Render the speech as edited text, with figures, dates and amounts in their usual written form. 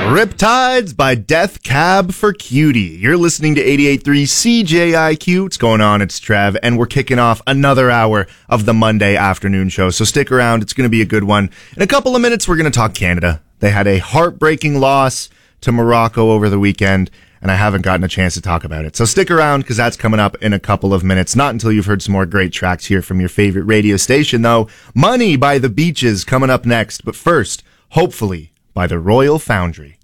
Riptides by Death Cab for Cutie. You're listening to 88.3 CJIQ. What's going on? It's Trev, and we're kicking off another hour of the Monday afternoon show. So stick around. It's going to be a good one. In a couple of minutes, we're going to talk Canada. They had a heartbreaking loss to Morocco over the weekend, and I haven't gotten a chance to talk about it. So stick around, because that's coming up in a couple of minutes. Not until you've heard some more great tracks here from your favorite radio station, though. Money by the Beaches coming up next. But first, hopefully, by the Royal Foundry.